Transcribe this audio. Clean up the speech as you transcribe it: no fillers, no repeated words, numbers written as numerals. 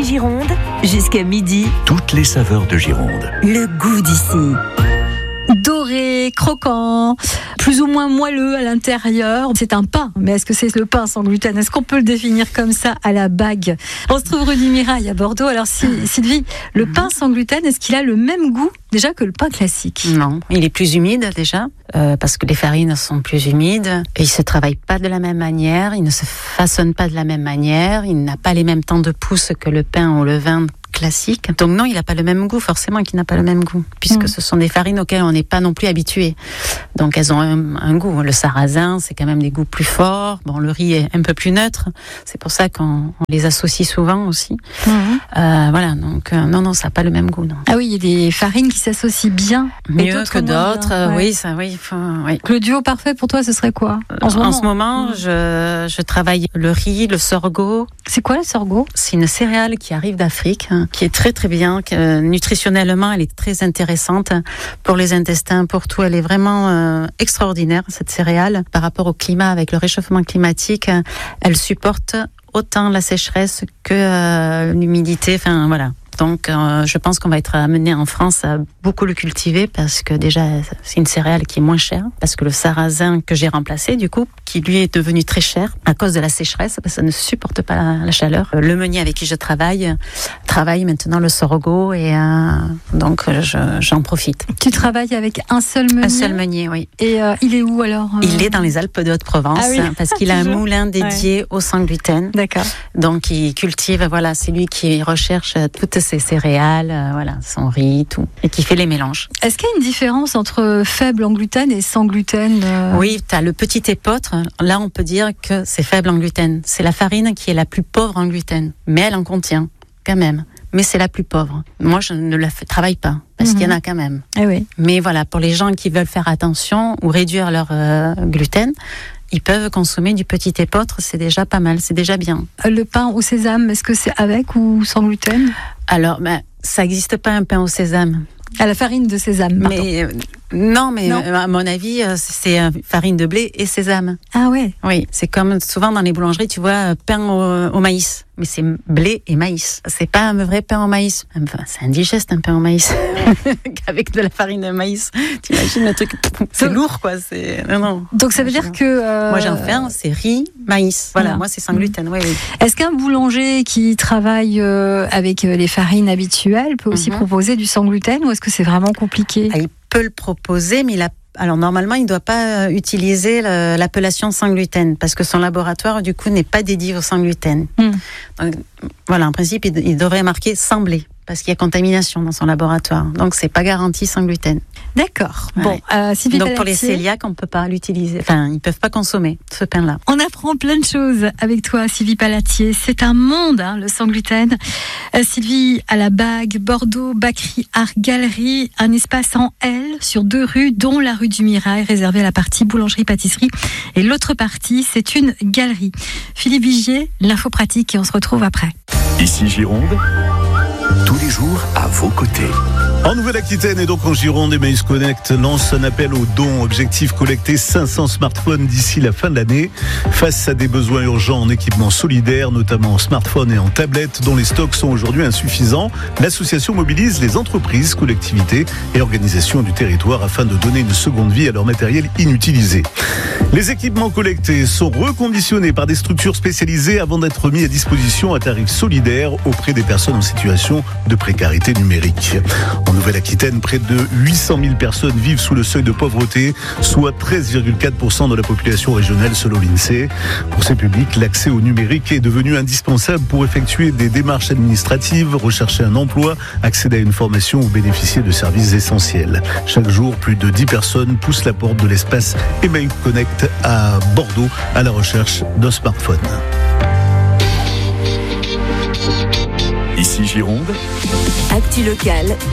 Gironde, jusqu'à midi. Toutes les saveurs de Gironde. Le goût d'ici. Doré, croquant, plus ou moins moelleux à l'intérieur. C'est un pain, mais est-ce que c'est le pain sans gluten ? Est-ce qu'on peut le définir comme ça à la bague ? On se trouve rue du Mirail à Bordeaux. Alors Sylvie, le pain sans gluten, est-ce qu'il a le même goût déjà que le pain classique ? Non, il est plus humide déjà, parce que les farines sont plus humides. Et il se travaille pas de la même manière, il ne se façonne pas de la même manière, il n'a pas les mêmes temps de pousse que le pain au levain classique. Donc non, il n'a pas le même goût, forcément qu'il n'a pas le même goût, puisque ce sont des farines auxquelles on n'est pas non plus habitué. Donc elles ont un goût. Le sarrasin, c'est quand même des goûts plus forts. Bon, le riz est un peu plus neutre. C'est pour ça qu'on les associe souvent aussi. Voilà, donc non, ça n'a pas le même goût. Non. Ah oui, il y a des farines qui s'associent bien. Mieux que d'autres, ouais. Oui, oui. Le duo parfait pour toi, ce serait quoi En ce moment, je travaille le riz, le sorgho. C'est quoi le sorgho ? C'est une céréale qui arrive d'Afrique, qui est très très bien, nutritionnellement elle est très intéressante pour les intestins, pour tout, elle est vraiment extraordinaire cette céréale. Par rapport au climat, avec le réchauffement climatique, elle supporte autant la sécheresse que l'humidité, enfin voilà. Donc je pense qu'on va être amené en France à beaucoup le cultiver, parce que déjà c'est une céréale qui est moins chère, parce que le sarrasin que j'ai remplacé du coup, qui lui est devenu très cher à cause de la sécheresse, parce que ça ne supporte pas la chaleur. Le meunier avec qui je travaille maintenant le sorgho, et donc j'en profite. Tu travailles avec un seul meunier ? Un seul meunier, oui. Et il est où alors ? Il est dans les Alpes de Haute-Provence, parce qu'il a un moulin dédié au sans gluten. D'accord. Donc il cultive, voilà, c'est lui qui recherche toutes ces céréales, voilà, son riz, tout, et qui fait les mélanges. Est-ce qu'il y a une différence entre faible en gluten et sans gluten ? Oui, tu as le petit épeautre. Là, on peut dire que c'est faible en gluten. C'est la farine qui est la plus pauvre en gluten, mais elle en contient quand même. Mais c'est la plus pauvre. Moi, je ne la travaille pas, parce qu'il y en a quand même. Eh oui. Mais voilà, pour les gens qui veulent faire attention ou réduire leur gluten, ils peuvent consommer du petit épeautre, c'est déjà pas mal, c'est déjà bien. Le pain au sésame, est-ce que c'est avec ou sans gluten ? Alors, ça n'existe pas un pain au sésame. À la farine de sésame, pardon. Non, à mon avis, c'est farine de blé et sésame. Ah ouais. Oui, c'est comme souvent dans les boulangeries, tu vois, pain au maïs. Mais c'est blé et maïs. C'est pas un vrai pain au maïs. Enfin, c'est indigeste un pain au maïs. Avec de la farine de maïs. T'imagines le truc, c'est lourd quoi. Non. Donc ça veut dire que... Moi j'en fais un, c'est riz, maïs. Voilà, moi c'est sans gluten. Oui. Est-ce qu'un boulanger qui travaille avec les farines habituelles peut aussi proposer du sans gluten, ou est-ce que c'est vraiment compliqué ? Il peut le proposer, mais alors normalement, il ne doit pas utiliser l'appellation sans gluten, parce que son laboratoire, du coup, n'est pas dédié au sans gluten. Donc, voilà, en principe, il devrait marquer sans blé, parce qu'il y a contamination dans son laboratoire. Donc, c'est pas garanti sans gluten. D'accord. Ouais. Bon, Sylvie donc, Pellatier, pour les cœliaques, on peut pas l'utiliser. Enfin, ils peuvent pas consommer ce pain-là. On apprend plein de choses avec toi, Sylvie Pellatier. C'est un monde, le sans gluten. Sylvie, à la Bague, Bordeaux, Bakery Art Galerie, un espace en L sur 2 rues, dont la rue du Mirail, réservée à la partie boulangerie-pâtisserie. Et l'autre partie, c'est une galerie. Philippe Vigier, l'info pratique, et on se retrouve après. Ici Gironde, tous les jours à vos côtés. En Nouvelle-Aquitaine et donc en Gironde, Emmaüs Connect lance un appel aux dons. Objectif, collecter 500 smartphones d'ici la fin de l'année. Face à des besoins urgents en équipement solidaire, notamment en smartphones et en tablettes, dont les stocks sont aujourd'hui insuffisants, l'association mobilise les entreprises, collectivités et organisations du territoire afin de donner une seconde vie à leur matériel inutilisé. Les équipements collectés sont reconditionnés par des structures spécialisées avant d'être mis à disposition à tarif solidaire auprès des personnes en situation de précarité numérique. En Nouvelle-Aquitaine, près de 800 000 personnes vivent sous le seuil de pauvreté, soit 13,4% de la population régionale selon l'INSEE. Pour ces publics, l'accès au numérique est devenu indispensable pour effectuer des démarches administratives, rechercher un emploi, accéder à une formation ou bénéficier de services essentiels. Chaque jour, plus de 10 personnes poussent la porte de l'espace Emmaüs Connect à Bordeaux à la recherche d'un smartphone. Ici Gironde, Actu locale.